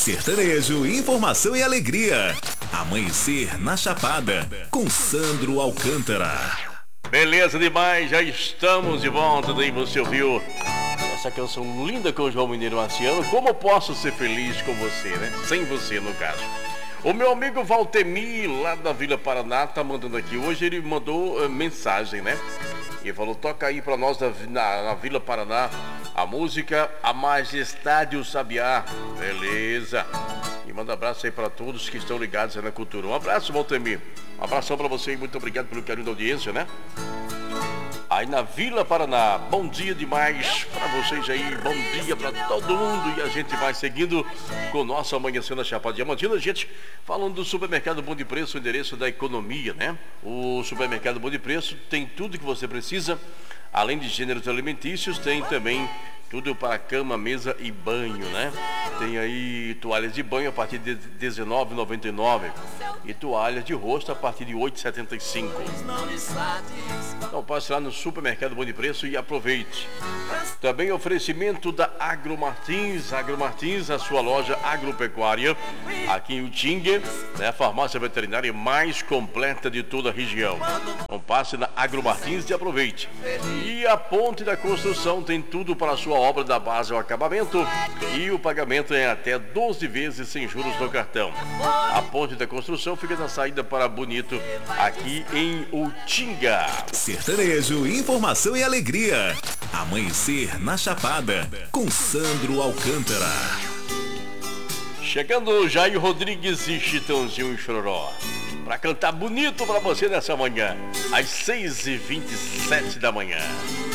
Sertanejo, informação e alegria. Amanhecer na Chapada, com Sandro Alcântara. Beleza demais, já estamos de volta. Daí você ouviu essa canção linda com o João Mineiro Marciano. Como eu posso ser feliz com você, né? Sem você, no caso. O meu amigo Valtemir, lá da Vila Paraná, tá mandando aqui. Hoje ele mandou mensagem, né? Ele falou, toca aí pra nós na Vila Paraná a música A Majestade e o Sabiá. Beleza. E manda abraço aí pra todos que estão ligados aí na cultura. Um abraço, Valtemir. Um abração pra você e muito obrigado pelo carinho da audiência, né? Aí na Vila Paraná, bom dia demais pra vocês aí, bom dia pra todo mundo. E a gente vai seguindo com o nosso Amanhecer na Chapada Diamantina, gente, falando do Supermercado Bom de Preço, o endereço da economia, né? O Supermercado Bom de Preço tem tudo que você precisa, além de gêneros alimentícios, tem também tudo para cama, mesa e banho, né? Tem aí toalhas de banho a partir de R$19,99 e toalhas de rosto a partir de R$8,75. Então passe lá no Supermercado Bom de Preço e aproveite. Também oferecimento da Agromartins. Agromartins, a sua loja agropecuária aqui em Utinga, né? A farmácia veterinária mais completa de toda a região. Então passe na Agromartins e aproveite. E a Ponte da Construção tem tudo para a sua obra da base ao acabamento e o pagamento é até 12 vezes sem juros no cartão. A Ponte da Construção fica na saída para Bonito, aqui em Utinga. Sertanejo, informação e alegria. Amanhecer na Chapada, com Sandro Alcântara. Chegando Jair Rodrigues e Chitãozinho e Chororó, para cantar bonito para você nessa manhã, às 6h27 da manhã.